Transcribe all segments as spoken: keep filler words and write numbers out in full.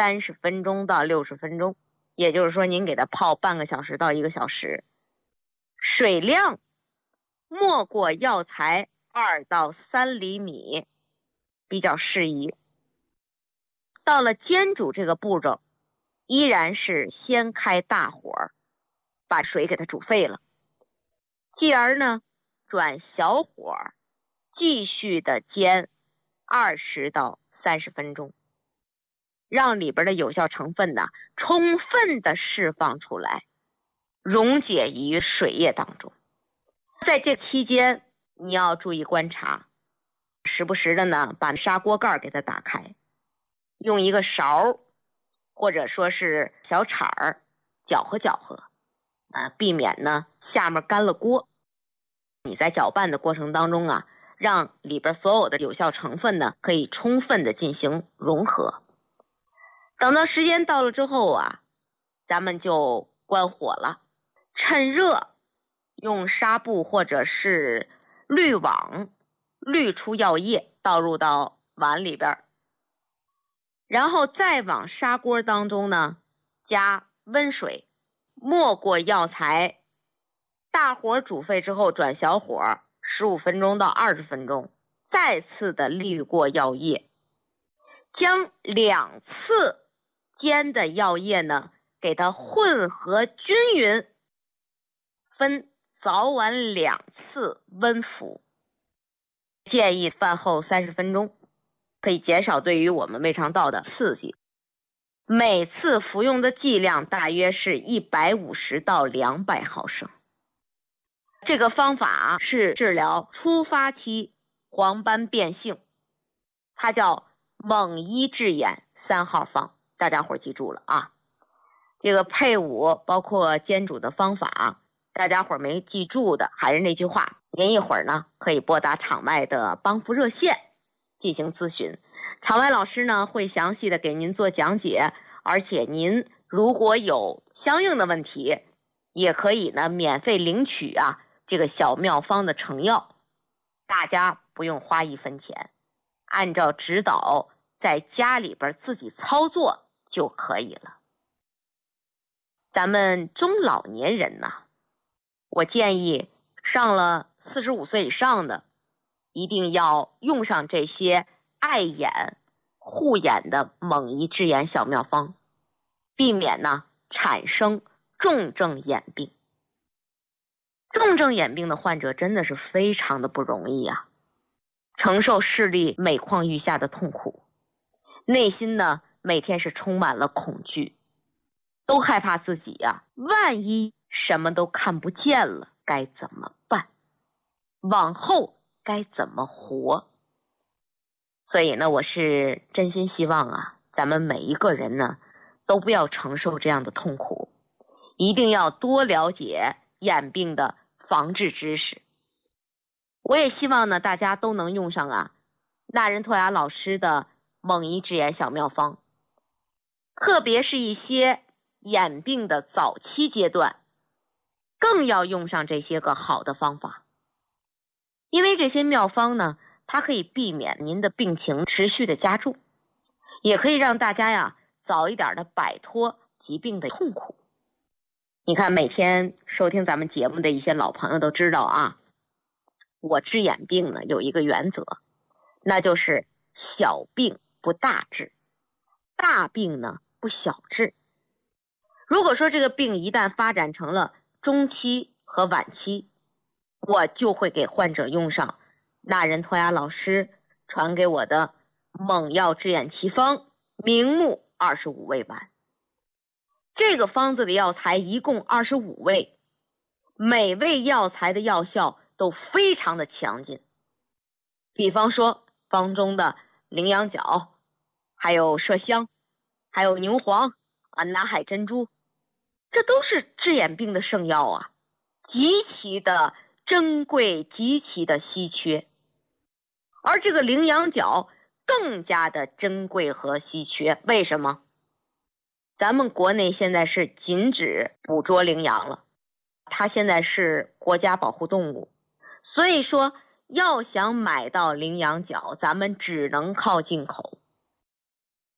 三十分钟到六十分钟，也就是说您给它泡半个小时到一个小时，水量没过药材二到三厘米比较适宜。到了煎煮这个步骤，依然是先开大火，把水给它煮沸了，继而呢转小火继续的煎二十到三十分钟，让里边的有效成分呢充分的释放出来，溶解于水液当中。在这期间你要注意观察，时不时的呢把砂锅盖给它打开，用一个勺或者说是小铲儿搅和搅和，啊，避免呢下面干了锅。你在搅拌的过程当中啊，让里边所有的有效成分呢可以充分的进行融合。等到时间到了之后啊，咱们就关火了，趁热用纱布或者是滤网滤出药液，倒入到碗里边，然后再往砂锅当中呢加温水，没过药材，大火煮沸之后转小火十五分钟到二十分钟，再次的滤过药液，将两次煎的药液呢给它混合均匀，分早晚两次温服，建议饭后三十分钟，可以减少对于我们胃肠道的刺激。每次服用的剂量大约是一百五十到两百毫升。这个方法是治疗初发期黄斑变性，它叫蒙医治眼三号方，大家伙记住了啊。这个配伍包括煎煮的方法，大家伙没记住的，还是那句话，您一会儿呢可以拨打场外的帮扶热线进行咨询，场外老师呢会详细的给您做讲解，而且您如果有相应的问题，也可以呢免费领取啊这个小妙方的成药，大家不用花一分钱，按照指导在家里边自己操作就可以了。咱们中老年人呢，我建议上了四十五岁以上的一定要用上这些碍眼护眼的蒙医治眼小妙方，避免呢产生重症眼病。重症眼病的患者真的是非常的不容易啊，承受视力每况愈下的痛苦，内心呢每天是充满了恐惧，都害怕自己呀、啊，万一什么都看不见了该怎么办，往后该怎么活。所以呢我是真心希望啊，咱们每一个人呢都不要承受这样的痛苦，一定要多了解眼病的防治知识。我也希望呢大家都能用上啊那人拓雅老师的蒙医治眼小妙方，特别是一些眼病的早期阶段，更要用上这些个好的方法。因为这些妙方呢，它可以避免您的病情持续的加重，也可以让大家呀早一点的摆脱疾病的痛苦。你看每天收听咱们节目的一些老朋友都知道啊，我治眼病呢有一个原则，那就是小病不大治，大病呢不小治。如果说这个病一旦发展成了中期和晚期，我就会给患者用上那人拓雅老师传给我的蒙药治眼奇方明目二十五味丸。这个方子的药材一共二十五味，每味药材的药效都非常的强劲。比方说方中的羚羊角，还有麝香，还有牛黄啊、南海珍珠，这都是治眼病的圣药啊，极其的珍贵，极其的稀缺。而这个羚羊角更加的珍贵和稀缺，为什么？咱们国内现在是禁止捕捉羚羊了，它现在是国家保护动物，所以说要想买到羚羊角，咱们只能靠进口。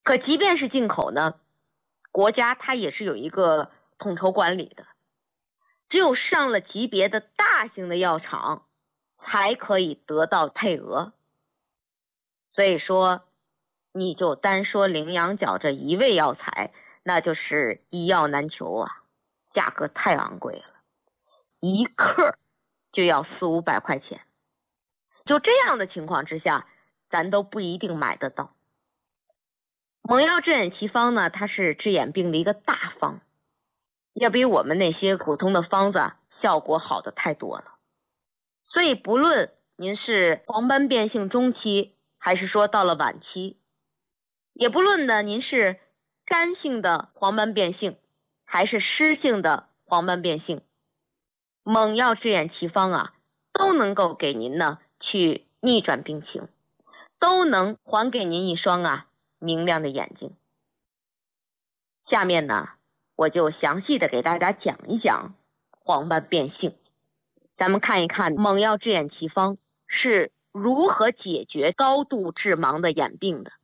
可即便是进口呢，国家它也是有一个统筹管理的，只有上了级别的大型的药厂才可以得到配额。所以说你就单说羚羊角这一味药材，那就是一药难求啊，价格太昂贵了，一克就要四五百块钱。就这样的情况之下，咱都不一定买得到。蒙药治眼奇方呢，它是治眼病的一个大方，要比我们那些普通的方子效果好的太多了。所以不论您是黄斑变性中期，还是说到了晚期，也不论呢您是干性的黄斑变性，还是湿性的黄斑变性，蒙药治眼奇方啊，都能够给您呢去逆转病情，都能还给您一双啊明亮的眼睛。下面呢，我就详细的给大家讲一讲黄斑变性，咱们看一看蒙药治眼奇方是如何解决高度致盲的眼病的。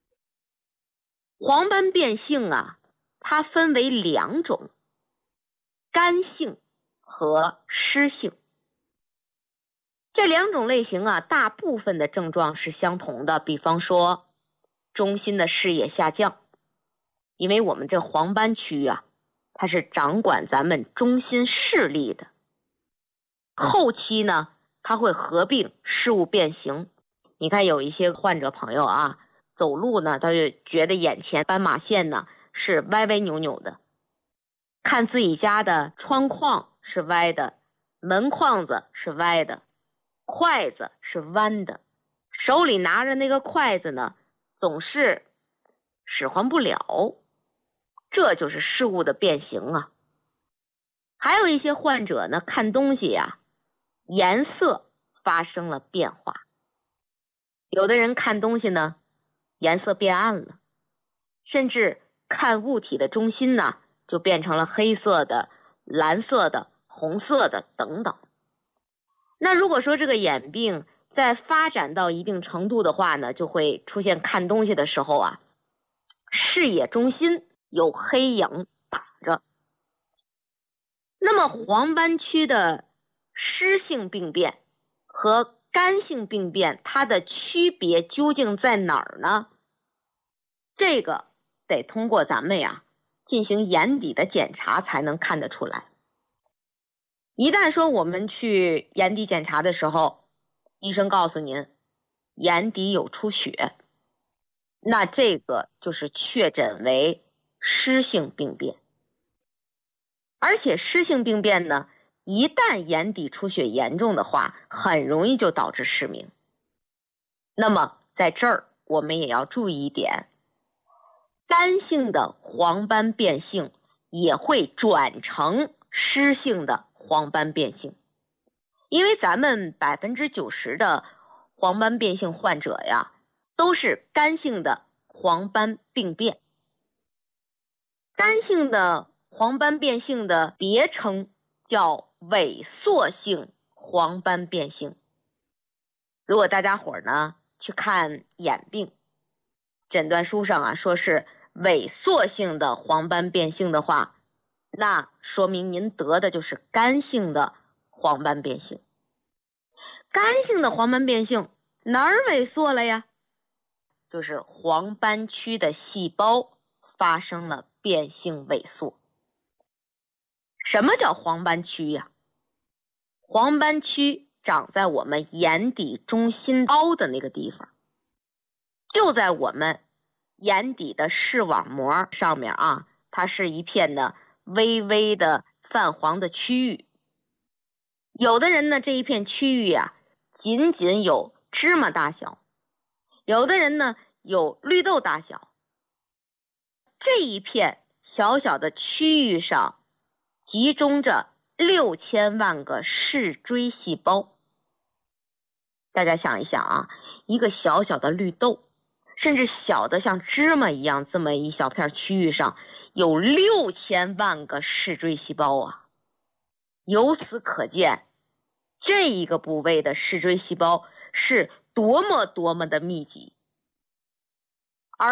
黄斑变性啊，它分为两种，干性和湿性。这两种类型啊，大部分的症状是相同的，比方说中心的视野下降，因为我们这黄斑区啊，它是掌管咱们中心视力的。后期呢，它会合并视物变形。你看有一些患者朋友啊，走路呢，他就觉得眼前斑马线呢是歪歪扭扭的，看自己家的窗框是歪的，门框子是歪的，筷子是弯的，手里拿着那个筷子呢，总是使唤不了，这就是视物的变形啊。还有一些患者呢，看东西呀、啊，颜色发生了变化。有的人看东西呢，颜色变暗了，甚至看物体的中心呢，就变成了黑色的、蓝色的、红色的等等。那如果说这个眼病在发展到一定程度的话呢，就会出现看东西的时候啊，视野中心有黑影挡着。那么黄斑区的湿性病变和干性病变，它的区别究竟在哪儿呢？这个得通过咱们呀进行眼底的检查才能看得出来。一旦说我们去眼底检查的时候，医生告诉您眼底有出血，那这个就是确诊为湿性病变。而且湿性病变呢，一旦眼底出血严重的话，很容易就导致失明。那么在这儿我们也要注意一点，干性的黄斑变性也会转成湿性的黄斑变性。因为咱们百分之九十的黄斑变性患者呀，都是干性的黄斑病变。干性的黄斑变性的别称叫萎缩性黄斑变性。如果大家伙儿呢去看眼病，诊断书上啊说是萎缩性的黄斑变性的话，那说明您得的就是干性的黄斑变性。干性的黄斑变性哪儿萎缩了呀？就是黄斑区的细胞发生了变性萎缩。什么叫黄斑区呀？黄斑区长在我们眼底中心凹的那个地方，就在我们眼底的视网膜上面啊，它是一片的微微的泛黄的区域。有的人呢，这一片区域啊，仅仅有芝麻大小，有的人呢有绿豆大小。这一片小小的区域上集中着六千万个视锥细胞。大家想一想啊，一个小小的绿豆，甚至小的像芝麻一样这么一小片区域上有六千万个视锥细胞啊。由此可见，这一个部位的视锥细胞是多么多么的密集。而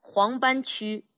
黄斑区